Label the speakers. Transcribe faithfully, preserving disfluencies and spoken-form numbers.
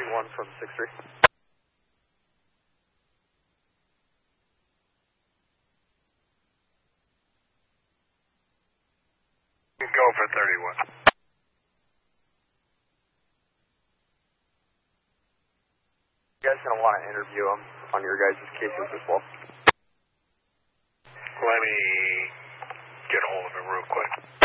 Speaker 1: one from six three.
Speaker 2: Go for thirty-one.
Speaker 1: You guys going to want to interview him on your guys' cases as well?
Speaker 2: Let me get a hold of him real quick.